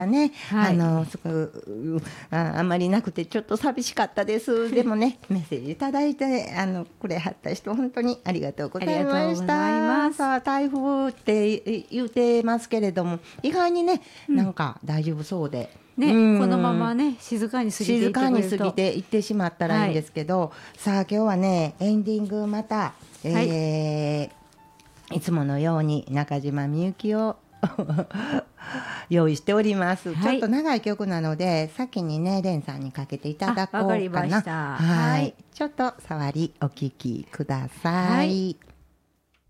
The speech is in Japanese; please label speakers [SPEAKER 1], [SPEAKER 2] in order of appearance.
[SPEAKER 1] ね、
[SPEAKER 2] はい、
[SPEAKER 1] すごくあんまりなくてちょっと寂しかったです。でもね、メッセージいただいてくれはった人本当にありがとうございまし
[SPEAKER 2] ありがとうございま
[SPEAKER 1] た。
[SPEAKER 2] す。
[SPEAKER 1] さあ台風って言うてますけれども、意外にね、なんか大丈夫そうで。う
[SPEAKER 2] ね、このまま
[SPEAKER 1] ん、
[SPEAKER 2] ね、静かに過ぎていって
[SPEAKER 1] 静かに
[SPEAKER 2] くれると。
[SPEAKER 1] 過ぎていってしまったらいいんですけど、さあ今日はねエンディングまた、
[SPEAKER 2] はい、
[SPEAKER 1] いつものように中島みゆきを用意しております。ちょ
[SPEAKER 2] はい、
[SPEAKER 1] っと長い曲なので先にねレンさんにかけていただ
[SPEAKER 2] わかり
[SPEAKER 1] こうかな。
[SPEAKER 2] ました。
[SPEAKER 1] はい、
[SPEAKER 2] はい、
[SPEAKER 1] ちょっと触りお聞きくだ
[SPEAKER 2] はい。
[SPEAKER 1] さい。